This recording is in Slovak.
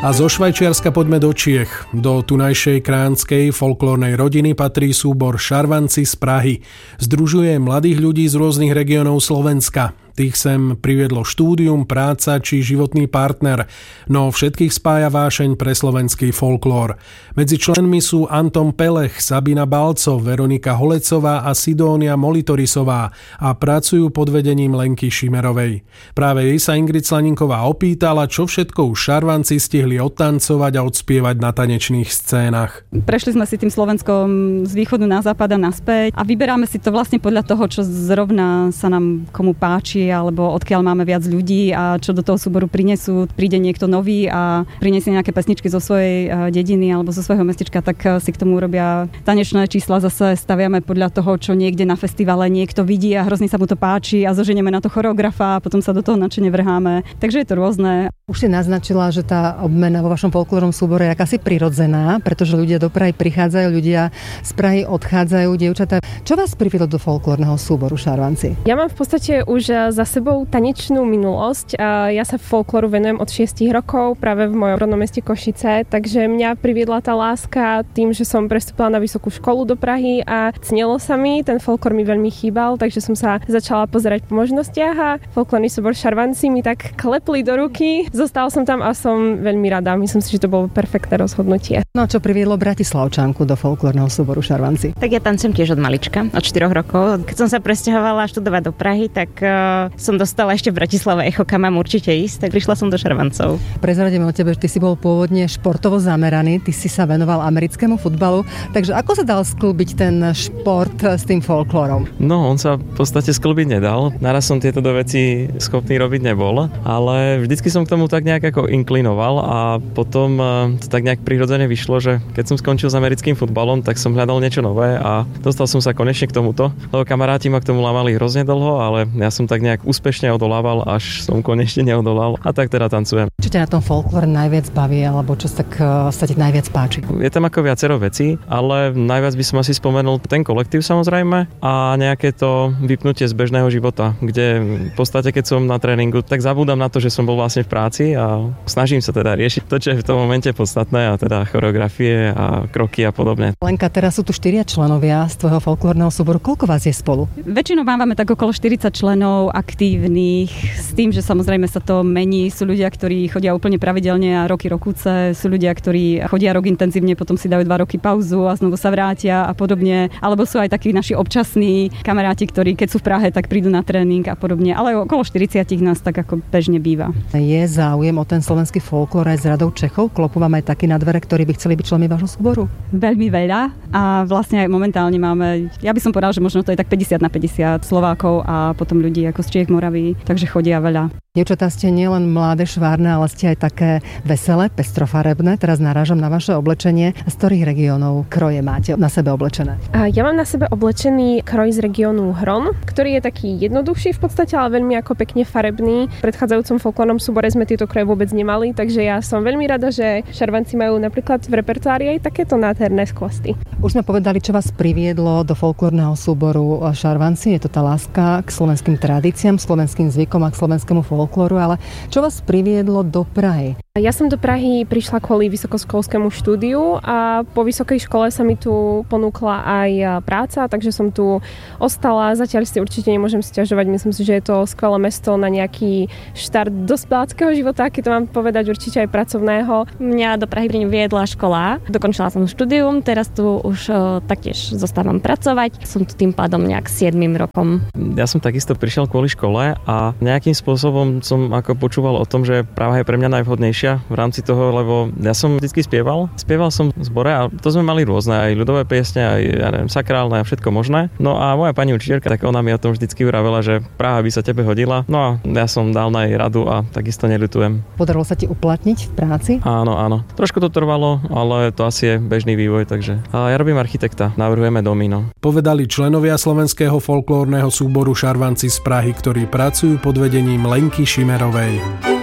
A zo Švajčiarska poďme do Čiech. Do tunajšej kránskej folklórnej rodiny patrí súbor Šarvanci z Prahy. Združuje mladých ľudí z rôznych regiónov Slovenska. Tých sem priviedlo štúdium, práca či životný partner, no všetkých spája vášeň pre slovenský folklór. Medzi členmi sú Anton Pelech, Sabina Balco, Veronika Holecová a Sidónia Molitorisová a pracujú pod vedením Lenky Šimerovej. Práve jej sa Ingrid Slaninková opýtala, čo všetko už Šarvanci stihli odtancovať a odspievať na tanečných scénach. Prešli sme si tým Slovenskom z východu na západ a naspäť a vyberáme si to vlastne podľa toho, čo zrovna sa nám komu páči, alebo odkiaľ máme viac ľudí a čo do toho súboru prinesú. Príde niekto nový a prinesie nejaké pesničky zo svojej dediny alebo zo svojho mestečka, tak si k tomu robia tanečné čísla. Zase staviame podľa toho, čo niekde na festivale niekto vidí a hrozne sa mu to páči a zoženieme na to choreografa a potom sa do toho nadšene vrháme. Takže je to rôzne. Už si naznačila, že tá obmena vo vašom folklórnom súbore je akási prirodzená, pretože ľudia do Prahy prichádzajú, ľudia z Prahy odchádzajú, dievčatá. Čo vás priviedlo do folklórneho súboru Šarvanci? Ja mám v podstate už za sebou tanečnú minulosť. Ja sa folklóru venujem od 6 rokov práve v mojom rodnom meste Košice, takže mňa priviedla tá láska tým, že som prestúpila na vysokú školu do Prahy a cnilo sa mi, ten folklór mi veľmi chýbal, takže som sa začala pozerať po možnostiach a folklórny súbor Šarvanci mi tak klepli do ruky. Zostala som tam a som veľmi rada. Myslím si, že to bolo perfektné rozhodnutie. No čo priviedlo Bratislavčanku do folklórneho súboru Šarvanci? Tak ja tancujem tiež od malička, od 4 rokov. Keď som sa presťahovala študovať do Prahy, tak som dostala ešte v Bratislave echo, kam mám určite ísť, tak prišla som do Šarvancov. Prezradíme o tebe, že ty si bol pôvodne športovo zameraný, ty si sa venoval americkému futbalu, takže ako sa dal sklbiť ten šport s tým folklórom? No, on sa v podstate sklbiť nedal. Naraz som tieto dve veci schopný robiť nebol, ale vždycky som k tomu tak nejak ako inklinoval a potom to tak nejak prirodzene vyšlo, že keď som skončil s americkým futbalom, tak som hľadal niečo nové a dostal som sa konečne k tomuto, lebo kamaráti ma k tomu lámali hrozne dlho, ale ja som tak nejak úspešne odolával, až som konečne neodolal a tak teda tancujem. Čo ťa na tom folklóre najviac baví, alebo čo sa ti najviac páči? Je tam ako viacero vecí, ale najviac by som asi spomenul ten kolektív samozrejme a nejaké to vypnutie z bežného života, kde v podstate keď som na tréningu, tak zabúdam na to, že som bol vlastne v práci a snažím sa teda riešiť to, čo je v tom momente podstatné a teda choreografie a kroky a podobne. Lenka, teraz sú tu 4 členovia z tvojho folklórneho súboru. Koľko vás je spolu? Väčšinou máme tak okolo 40 členov aktívnych, s tým, že samozrejme sa to mení. Sú ľudia, ktorí chodia úplne pravidelne a roky rokúce, sú ľudia, ktorí chodia rok intenzívne, potom si dajú 2 roky pauzu a znovu sa vrátia a podobne. Alebo sú aj takí naši občasní kamaráti, ktorí keď sú v Prahe, tak prídu na tréning a podobne. Ale okolo 40 nás tak ako bežne býva. Je záujem o ten slovenský folklór aj z radou Čechov? Klopú vám aj takí na dvere, ktorí by chceli byť členmi vášho súboru? Veľmi veľa a vlastne aj momentálne máme, ja by som povedala, že možno to je tak 50/50 Slovákov a potom ľudí ako z Čiech, Moravy, takže chodia veľa. Dievčatá, ste nielen mladé, švárne, ale ste aj také veselé, pestrofarebné. Teraz narážam na vaše oblečenie. Z ktorých regiónov kroje máte na sebe oblečené? Ja mám na sebe oblečený kroj z regiónu Hron, ktorý je taký jednoduchší v podstate, ale veľmi ako pekne farebný. V predchádzajúcom folklórnom súbore sme tieto kroje vôbec nemali, takže ja som veľmi rada, že Šarvanci majú napríklad v repertoári aj takéto nádherné skvosty. Už sme povedali, čo vás priviedlo do folklórneho súboru Šarvanci. Je to tá láska k slovenským tradíciám, slovenským zvykom a k slovenskému folklóru, ale čo vás priviedlo do Prahy? Ja som do Prahy prišla kvôli vysokoškolskému štúdiu a po vysokej škole sa mi tu ponúkla aj práca, takže som tu ostala. Zatiaľ si určite nemôžem sťažovať. Myslím si, že je to skvelé mesto na nejaký štart dospeláckého života, keď to mám povedať, určite aj pracovného. Mňa do Prahy viedla škola. Dokončila som štúdium, teraz tu už taktiež zostávam pracovať. Som tu tým pádom nejak 7 rokom. Ja som takisto prišiel kvôli škole a nejakým spôsobom som ako počúval o tom, že Praha je pre mňa najvhodnejšia v rámci toho, lebo ja som vždycky spieval. Spieval som v zbore a to sme mali rôzne, aj ľudové piesne, aj ja neviem, sakrálne a všetko možné. No a moja pani učiteľka, tak ona mi o tom vždycky vravela, že Praha by sa tebe hodila. No a ja som dal na jej radu a takisto neľutujem. Podarilo sa ti uplatniť v práci? Áno, áno. Trošku to trvalo, ale to asi je bežný vývoj, takže. A ja robím architekta, navrhujeme domy, no. Povedali členovia slovenského folklórneho súboru Šarvanci z Prahy, ktorí pracujú pod vedením Lenky Šimerovej.